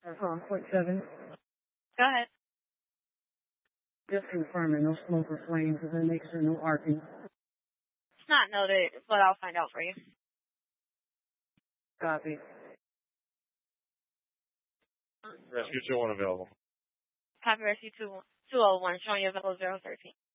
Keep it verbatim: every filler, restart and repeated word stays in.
Uh, point seven. Go ahead. Just confirming, no smoke or flames, and then make sure no arcing. It's not noted, but I'll find out for you. Copy. Rescue two one available. Copy Rescue two oh one, showing you available zero thirteen.